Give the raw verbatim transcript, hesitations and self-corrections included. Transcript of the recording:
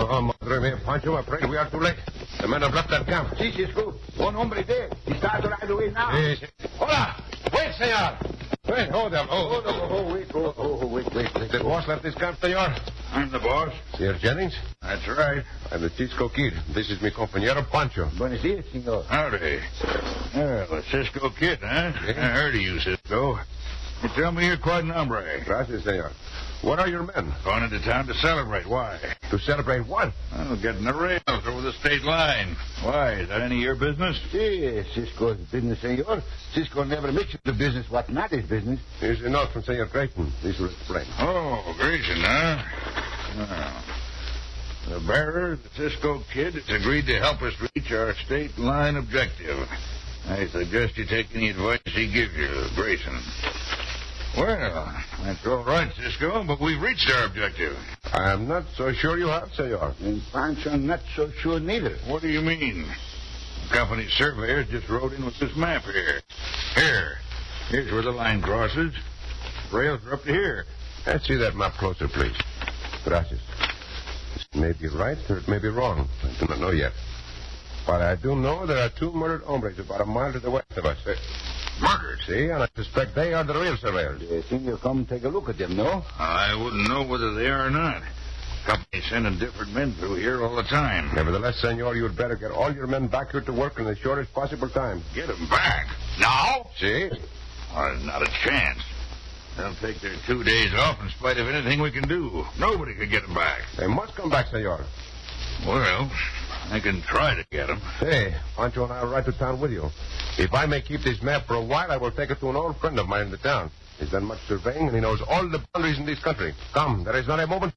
Oh, madre mia, Pancho, I'm afraid we are too late. The men have left that camp. Si, Cisco. One hombre there. He starts right away now. Yes. Hola! Wait, senor! Wait, hold up. Oh, Hold no, oh, wait, oh, oh, wait, wait, wait. The boss left this camp, senor. I'm the boss. Senor Jennings? That's right. I'm the Cisco Kid. This is mi compañero Pancho. Buenos dias, senor. Howdy. Oh, the Cisco Kid, huh? Yeah. I heard of you, Cisco. You tell me you're quite an hombre. Gracias, senor. What are your men? Going into town to celebrate. Why? To celebrate what? Oh, getting the rails over the state line. Why? Is that any of your business? Si, Cisco's business, senor. Cisco never mixes the business what not his business. Here's a note from Senor Creighton. This will explain. Oh, Grayson, huh? Oh. The bearer, the Cisco Kid, has agreed to help us reach our state line objective. I suggest you take any advice he gives you, Grayson. Well, that's all right, Cisco, but we've reached our objective. I'm not so sure you have, senor. And Pancho not so sure neither. What do you mean? The company's surveyors just rode in with this map here. Here. Here's where the line crosses. Rails are up to here. Let's see that map closer, please. Gracias. This may be right or it may be wrong. I do not know yet. But I do know there are two murdered hombres about a mile to the west of us. Murdered? See, and I suspect they are the real surveyors. Uh, senor, come take a look at them, no? I wouldn't know whether they are or not. Company's sending different men through here all the time. Nevertheless, senor, you had better get all your men back here to work in the shortest possible time. Get them back? Now? See? Oh, not a chance. They'll take their two days off in spite of anything we can do. Nobody can get them back. They must come back, senor. Well, I can try to get them. Hey, Pancho and I will ride to town with you. If I may keep this map for a while, I will take it to an old friend of mine in the town. He's done much surveying, and he knows all the boundaries in this country. Come, there is not a moment